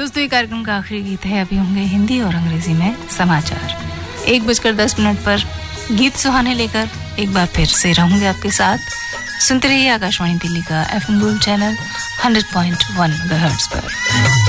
दोस्तों ये कार्यक्रम का आखिरी गीत है। अभी होंगे हिंदी और अंग्रेजी में समाचार। 1:10 पर गीत सुहाने लेकर एक बार फिर से रहूंगे आपके साथ। सुनते रहिए आकाशवाणी दिल्ली का FM गोल्ड चैनल 100.1 मेगाहर्ट्ज पर।